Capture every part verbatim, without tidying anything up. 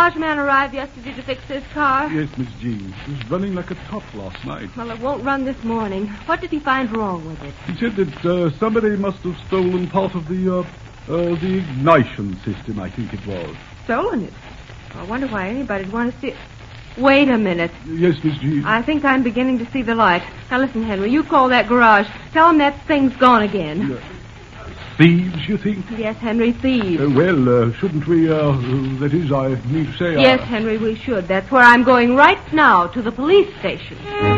garage man arrive yesterday to fix this car? Yes, Miss Jean. It was running like a top last night. Well, it won't run this morning. What did he find wrong with it? He said that uh, somebody must have stolen part of the, uh, uh, the ignition system, I think it was. Stolen it? I wonder why anybody'd want to see it. Wait a minute. Yes, Miss Jean. I think I'm beginning to see the light. Now, listen, Henry, you call that garage. Tell him that thing's gone again. Uh, thieves, you think? Yes, Henry, thieves. Uh, well, uh, shouldn't we, uh, that is, I need to say... Yes, uh, Henry, we should. That's where I'm going right now, to the police station.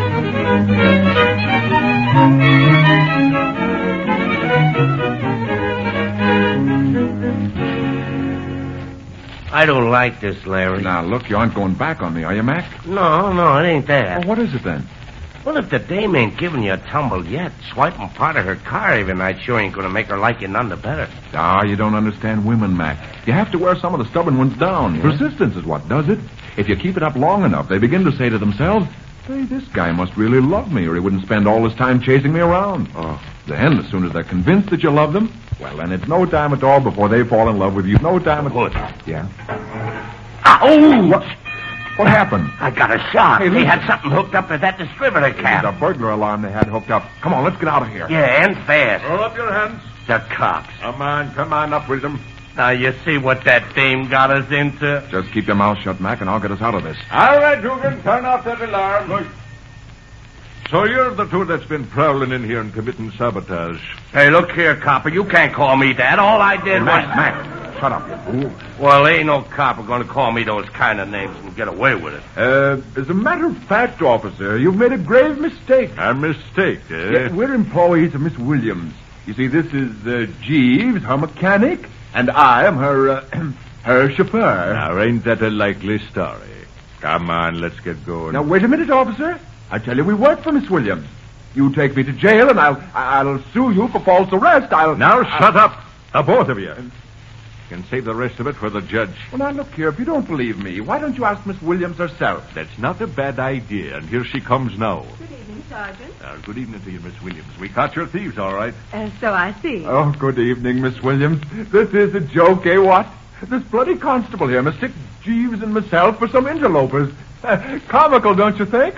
I don't like this, Larry. Now, look, you aren't going back on me, are you, Mac? No, no, it ain't that. Well, what is it then? Well, if the dame ain't giving you a tumble yet, swiping part of her car every night sure ain't going to make her like you none the better. Ah, you don't understand women, Mac. You have to wear some of the stubborn ones down. Yeah. Persistence is what does it. If you keep it up long enough, they begin to say to themselves, hey, this guy must really love me, or he wouldn't spend all his time chasing me around. Oh. Then, as soon as they're convinced that you love them, well, then it's no time at all before they fall in love with you. No time at all. Yeah? Oh! What? What happened? I got a shock. Hey, they listen. had something hooked up to that distributor cap. It's a burglar alarm they had hooked up. Come on, let's get out of here. Yeah, and fast. Roll up your hands. The cops. Come on, come on up with them. Now, you see what that dame got us into? Just keep your mouth shut, Mac, and I'll get us out of this. All right, Dugan, turn off that alarm. Look. So you're the two that's been prowling in here and committing sabotage. Hey, look here, copper. You can't call me that. All I did Mac, was... Mac, shut up, you fool. Well, ain't no copper going to call me those kind of names and get away with it. Uh, as a matter of fact, officer, you've made a grave mistake. A mistake, eh? Yeah, we're employees of Miss Williams. You see, this is uh, Jeeves, her mechanic, and I am her, uh, her chauffeur. Now, ain't that a likely story? Come on, let's get going. Now, wait a minute, officer. I tell you, we work for Miss Williams. You take me to jail, and I'll I'll sue you for false arrest. I'll... Now, I'll... shut up, the both of you. You can save the rest of it for the judge. Well, now, look here. If you don't believe me, why don't you ask Miss Williams herself? That's not a bad idea, and here she comes now. Good evening, Sergeant. Uh, good evening to you, Miss Williams. We caught your thieves, all right. Uh, so I see. Oh, good evening, Miss Williams. This is a joke, eh, what? This bloody constable here mistook Jeeves and myself for some interlopers. Uh, comical, don't you think?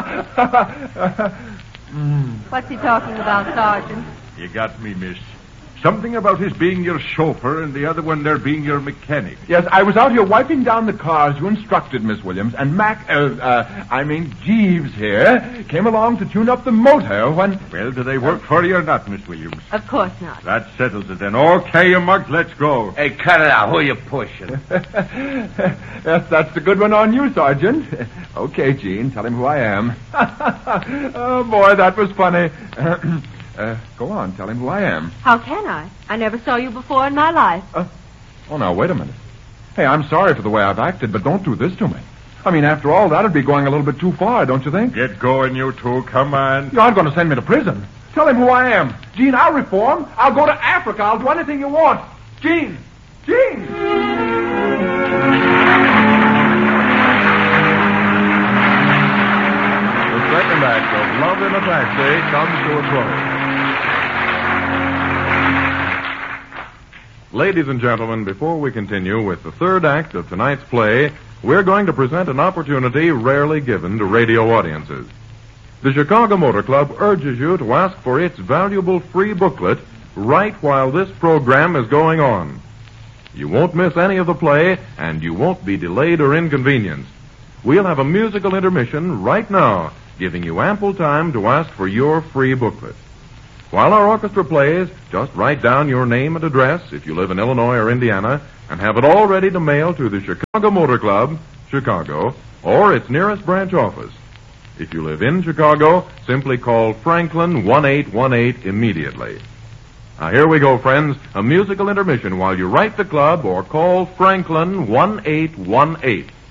mm. What's he talking about, Sergeant? You got me, miss. Something about his being your chauffeur and the other one there being your mechanic. Yes, I was out here wiping down the car as you instructed, Miss Williams, and Mac, uh, uh, I mean Jeeves here, came along to tune up the motor when... Well, do they work uh, for you or not, Miss Williams? Of course not. That settles it then. Okay, you mugs, let's go. Hey, cut it out. Who are you pushing? Yes, that's the good one on you, Sergeant. Okay, Gene, tell him who I am. Oh, boy, that was funny. Uh, go on, tell him who I am. How can I? I never saw you before in my life. Uh, oh, now, wait a minute. Hey, I'm sorry for the way I've acted, but don't do this to me. I mean, after all, that'd be going a little bit too far, don't you think? Get going, you two. Come on. You aren't going to send me to prison. Tell him who I am. Gene, I'll reform. I'll go to Africa. I'll do anything you want. Gene! Gene! The second act of Love in a Taxi comes to a close. Ladies and gentlemen, before we continue with the third act of tonight's play, we're going to present an opportunity rarely given to radio audiences. The Chicago Motor Club urges you to ask for its valuable free booklet right while this program is going on. You won't miss any of the play, and you won't be delayed or inconvenienced. We'll have a musical intermission right now, giving you ample time to ask for your free booklet. While our orchestra plays, just write down your name and address if you live in Illinois or Indiana, and have it all ready to mail to the Chicago Motor Club, Chicago, or its nearest branch office. If you live in Chicago, simply call Franklin one eight one eight immediately. Now, here we go, friends, a musical intermission while you write the club or call Franklin one eight one eight.